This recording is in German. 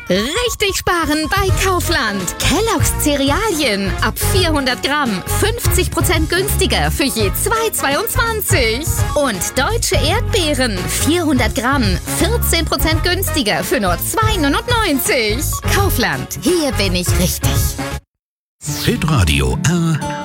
Richtig sparen bei Kaufland. Kellogg's Cerealien ab 400 Gramm 50% günstiger für je 2,22. Und deutsche Erdbeeren 400 Gramm 14% günstiger für nur 2,99. Kaufland, hier bin ich richtig. Hitradio R